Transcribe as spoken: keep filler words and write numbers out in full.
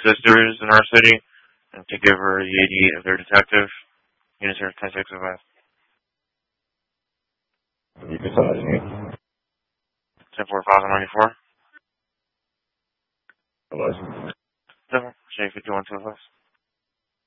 sisters in our city and take over the A D of their detective. Unit zero ten six five. You can tell us. ten four five ninety-four. Hello. seven, J fifty-one two five.